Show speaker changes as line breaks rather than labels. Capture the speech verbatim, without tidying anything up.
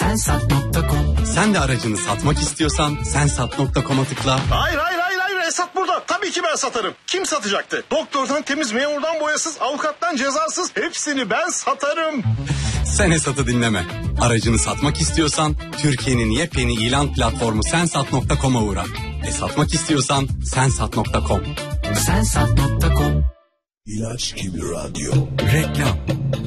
sensat nokta com.
Sen de aracını satmak istiyorsan sensat nokta com'a tıkla.
Hayır hayır hayır hayır Esat burada. Tabii ki ben satarım. Kim satacaktı? Doktordan temiz, memurdan boyasız, avukattan cezasız, hepsini ben satarım.
Sen Esat'ı dinleme. Aracını satmak istiyorsan Türkiye'nin yepyeni ilan platformu sensat nokta com'a uğra. E satmak istiyorsan sensat nokta com.
sensat nokta com.
İlaç gibi radyo.
Reklam.